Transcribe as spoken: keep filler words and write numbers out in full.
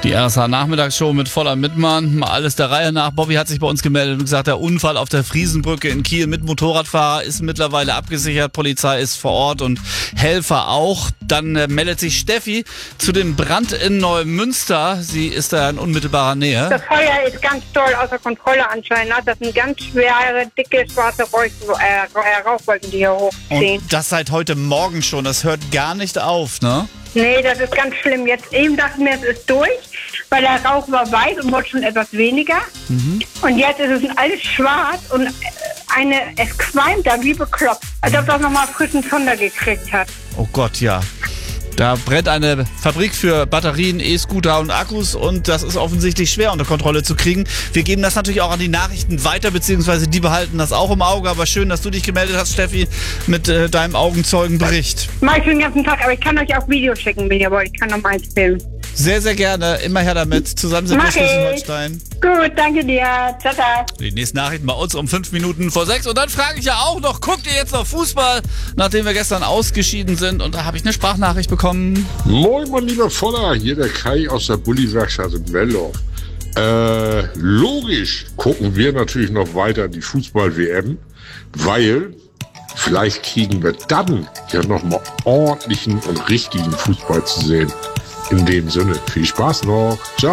Die R S H-Nachmittagsshow mit voller Mitmann. Mal alles der Reihe nach. Bobby hat sich bei uns gemeldet und gesagt, der Unfall auf der Friesenbrücke in Kiel mit Motorradfahrer ist mittlerweile abgesichert. Polizei ist vor Ort und Helfer auch. Dann äh, meldet sich Steffi zu dem Brand in Neumünster. Sie ist da in unmittelbarer Nähe. Das Feuer ist ganz doll außer Kontrolle anscheinend. Das sind ganz schwere, dicke, schwarze Rauch, äh, Rauchwolken, die hier hochziehen. Und das seit heute Morgen schon. Das hört gar nicht auf, ne? Nee, das ist ganz schlimm. Jetzt eben dachten wir, es ist durch, weil der Rauch war weiß und wurde schon etwas weniger. Mhm. Und jetzt ist es alles schwarz und eine, es qualmt da wie bekloppt, als ob das nochmal frischen Zunder gekriegt hat. Oh Gott, ja. Da brennt eine Fabrik für Batterien, E-Scooter und Akkus und das ist offensichtlich schwer unter Kontrolle zu kriegen. Wir geben das natürlich auch an die Nachrichten weiter, beziehungsweise die behalten das auch im Auge. Aber schön, dass du dich gemeldet hast, Steffi, mit äh, deinem Augenzeugenbericht. Mach ich den ganzen Tag, aber ich kann euch auch Videos schicken, wenn ihr wollt. Ich kann noch mal eins filmen. Sehr, sehr gerne. Immer her damit. Zusammen sind wir Schleswig-Holstein. Gut, danke dir. Ciao, ciao. Die nächsten Nachrichten bei uns um fünf Minuten vor sechs. Und dann frage ich ja auch noch, guckt ihr jetzt noch Fußball, nachdem wir gestern ausgeschieden sind? Und da habe ich eine Sprachnachricht bekommen. Moin, mein lieber Voller. Hier der Kai aus der Bulli-Werkstatt in Welldorf. Äh, logisch gucken wir natürlich noch weiter die Fußball-W M, weil vielleicht kriegen wir dann ja nochmal ordentlichen und richtigen Fußball zu sehen. In dem Sinne, viel Spaß noch. Ciao.